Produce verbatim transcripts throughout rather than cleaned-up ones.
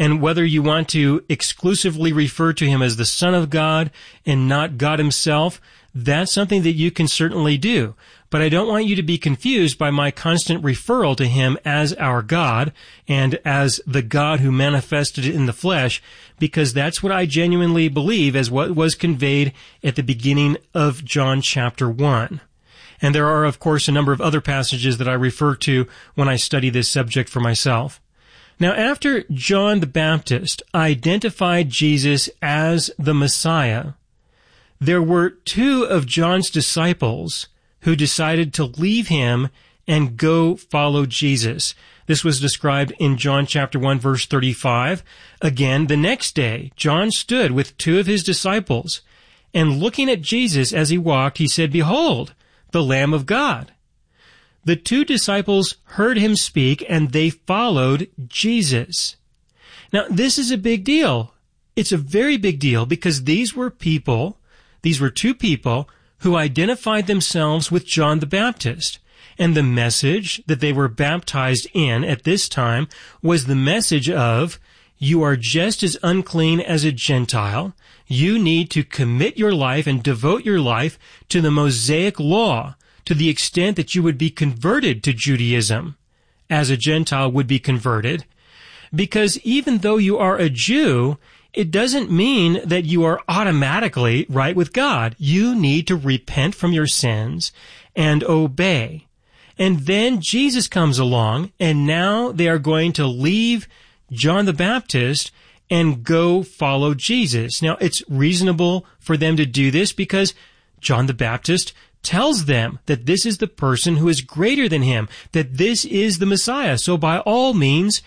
And whether you want to exclusively refer to him as the Son of God and not God himself, that's something that you can certainly do. But I don't want you to be confused by my constant referral to him as our God and as the God who manifested in the flesh, because that's what I genuinely believe as what was conveyed at the beginning of John chapter one. And there are, of course, a number of other passages that I refer to when I study this subject for myself. Now, after John the Baptist identified Jesus as the Messiah, there were two of John's disciples who decided to leave him and go follow Jesus. This was described in John chapter one, verse thirty-five. Again, the next day, John stood with two of his disciples, and looking at Jesus as he walked, he said, "Behold, the Lamb of God." The two disciples heard him speak, and they followed Jesus. Now, this is a big deal. It's a very big deal because these were people, these were two people who identified themselves with John the Baptist. And the message that they were baptized in at this time was the message of, you are just as unclean as a Gentile. You need to commit your life and devote your life to the Mosaic law to the extent that you would be converted to Judaism as a Gentile would be converted. Because even though you are a Jew, it doesn't mean that you are automatically right with God. You need to repent from your sins and obey. And then Jesus comes along, and now they are going to leave John the Baptist and go follow Jesus. Now, it's reasonable for them to do this because John the Baptist tells them that this is the person who is greater than him, that this is the Messiah. So by all means,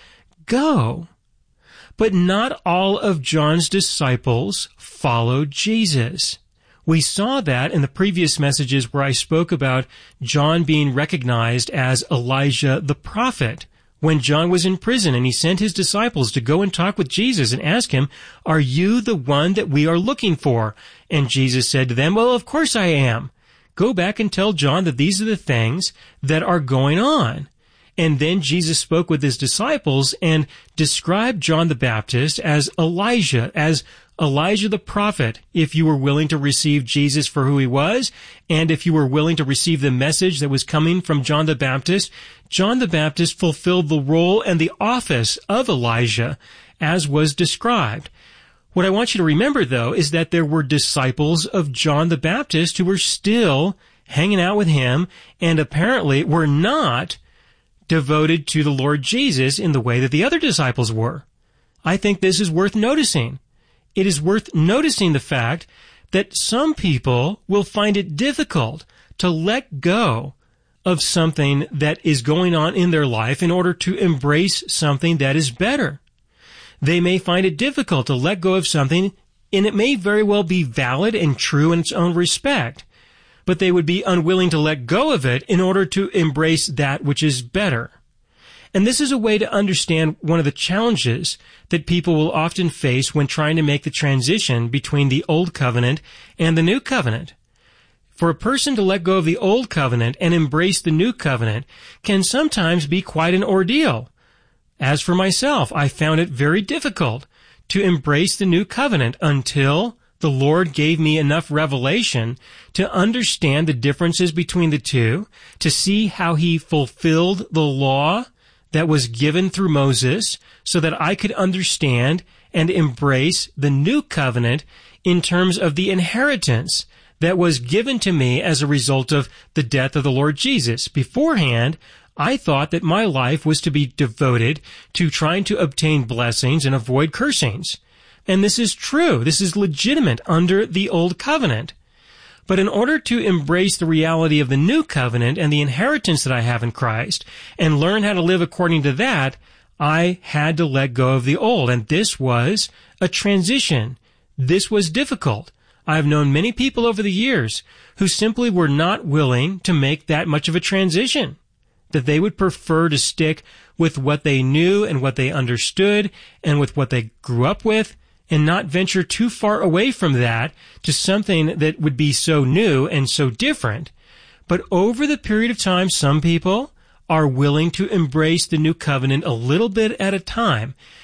go. But not all of John's disciples followed Jesus. We saw that in the previous messages where I spoke about John being recognized as Elijah the prophet. When John was in prison and he sent his disciples to go and talk with Jesus and ask him, "Are you the one that we are looking for?" And Jesus said to them, "Well, of course I am. Go back and tell John that these are the things that are going on." And then Jesus spoke with his disciples and described John the Baptist as Elijah, as Elijah the prophet, if you were willing to receive Jesus for who he was, and if you were willing to receive the message that was coming from John the Baptist. John the Baptist fulfilled the role and the office of Elijah, as was described. What I want you to remember, though, is that there were disciples of John the Baptist who were still hanging out with him and apparently were not devoted to the Lord Jesus in the way that the other disciples were. I think this is worth noticing. It is worth noticing the fact that some people will find it difficult to let go of something that is going on in their life in order to embrace something that is better. They may find it difficult to let go of something, and it may very well be valid and true in its own respect, but they would be unwilling to let go of it in order to embrace that which is better. And this is a way to understand one of the challenges that people will often face when trying to make the transition between the Old Covenant and the New Covenant. For a person to let go of the Old Covenant and embrace the New Covenant can sometimes be quite an ordeal. As for myself, I found it very difficult to embrace the New Covenant until the Lord gave me enough revelation to understand the differences between the two, to see how He fulfilled the law that was given through Moses so that I could understand and embrace the New Covenant in terms of the inheritance that was given to me as a result of the death of the Lord Jesus. Beforehand, I thought that my life was to be devoted to trying to obtain blessings and avoid cursings. And this is true. This is legitimate under the Old Covenant. But in order to embrace the reality of the New Covenant and the inheritance that I have in Christ and learn how to live according to that, I had to let go of the old. And this was a transition. This was difficult. I've known many people over the years who simply were not willing to make that much of a transition, that they would prefer to stick with what they knew and what they understood and with what they grew up with and not venture too far away from that to something that would be so new and so different. But over the period of time, some people are willing to embrace the New Covenant a little bit at a time.